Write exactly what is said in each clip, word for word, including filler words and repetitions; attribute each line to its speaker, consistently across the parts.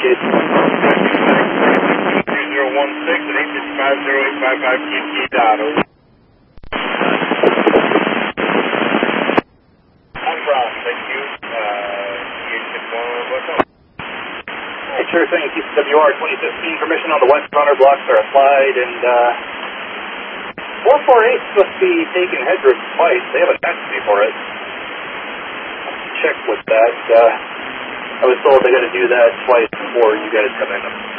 Speaker 1: appreciate it.
Speaker 2: two zero one six at eight six five zero eight five five Q T dot. I'm Rob, thank you. Uh, eight six one, what's up?
Speaker 1: Hey, sure thing. T C W R twenty fifteen, permission on the west runner blocks are applied, and uh, four four eight is supposed to be taking headroom twice. They have a taxi for it. Check with that. Uh, I was told they got to do that twice before you guys come in.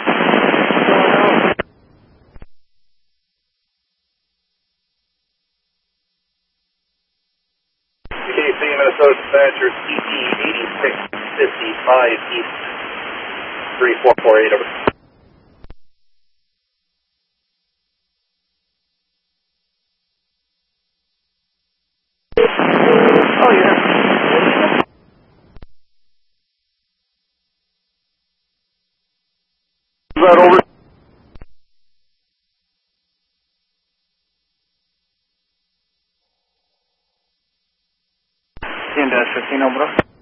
Speaker 1: K C Minnesota Dispatcher, C T eighty-six fifty-five East, three four four eight over. Oh, yeah. Is that over? ten dash fifteen over.